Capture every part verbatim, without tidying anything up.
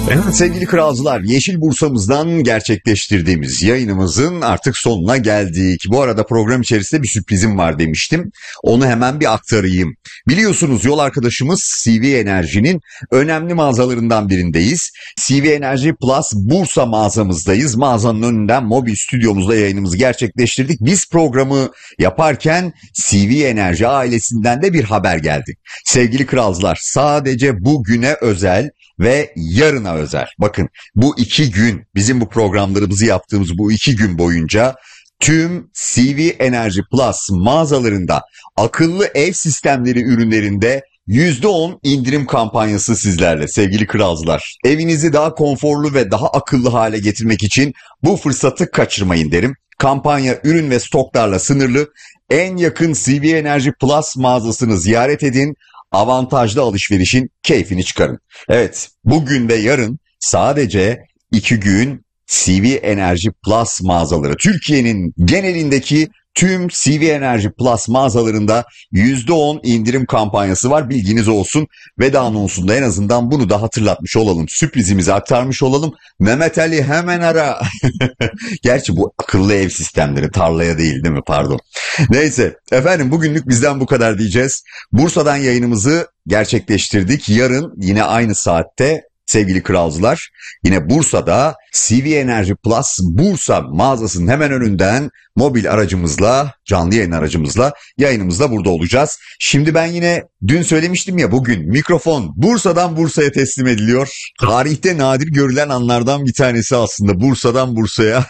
Evet sevgili kralcılar, Yeşil Bursa'mızdan gerçekleştirdiğimiz yayınımızın artık sonuna geldik. Bu arada program içerisinde bir sürprizim var demiştim. Onu hemen bir aktarayım. Biliyorsunuz yol arkadaşımız C V Enerji'nin önemli mağazalarından birindeyiz. C V Enerji Plus Bursa mağazamızdayız. Mağazanın önünden mobil stüdyomuzda yayınımızı gerçekleştirdik. Biz programı yaparken C V Enerji ailesinden de bir haber geldi. Sevgili kralcılar, sadece bugüne özel ve yarına özel. Bakın bu iki gün bizim bu programlarımızı yaptığımız bu iki gün boyunca tüm C V Enerji Plus mağazalarında akıllı ev sistemleri ürünlerinde yüzde on indirim kampanyası sizlerle sevgili kralcılar. Evinizi daha konforlu ve daha akıllı hale getirmek için bu fırsatı kaçırmayın derim. Kampanya ürün ve stoklarla sınırlı. En yakın C V Enerji Plus mağazasını ziyaret edin. Avantajlı alışverişin keyfini çıkarın. Evet, bugün ve yarın sadece iki gün C V Enerji Plus mağazaları, Türkiye'nin genelindeki tüm C V Enerji Plus mağazalarında yüzde on indirim kampanyası var. Bilginiz olsun. Veda anonsunda en azından bunu da hatırlatmış olalım. Sürprizimizi aktarmış olalım. Mehmet Ali hemen ara. Gerçi bu akıllı ev sistemleri, tarlaya değil değil mi? Pardon. Neyse efendim, bugünlük bizden bu kadar diyeceğiz. Bursa'dan yayınımızı gerçekleştirdik. Yarın yine aynı saatte sevgili kralcılar, yine Bursa'da C V Enerji Plus Bursa mağazasının hemen önünden mobil aracımızla, canlı yayın aracımızla yayınımızda burada olacağız. Şimdi ben yine dün söylemiştim ya, bugün mikrofon Bursa'dan Bursa'ya teslim ediliyor. Tarihte nadir görülen anlardan bir tanesi aslında, Bursa'dan Bursa'ya.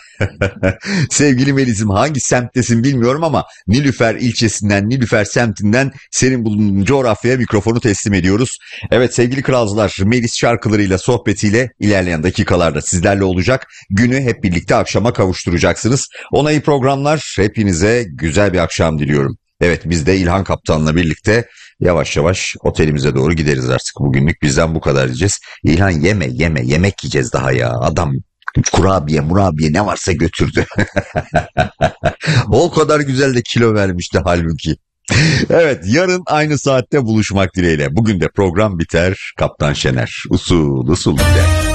Sevgili Melis'im, hangi semttesin bilmiyorum ama Nilüfer ilçesinden, Nilüfer semtinden senin bulunduğun coğrafyaya mikrofonu teslim ediyoruz. Evet sevgili kralcılar, Melis şarkılarıyla, sohbetiyle ilerleyen dakikalarda sizlerle olacak. Günü hep birlikte akşama kavuşturacaksınız. Ona iyi programlar, hepinize güzel bir akşam diliyorum. Evet, biz de İlhan Kaptan'la birlikte yavaş yavaş otelimize doğru gideriz artık. Bugünlük bizden bu kadar diyeceğiz. İlhan yeme yeme yemek yiyeceğiz daha ya. Adam kurabiye murabiye ne varsa götürdü. O kadar güzel de kilo vermişti halbuki. Evet, yarın aynı saatte buluşmak dileğiyle. Bugün de program biter. Kaptan Şener usul usul gider.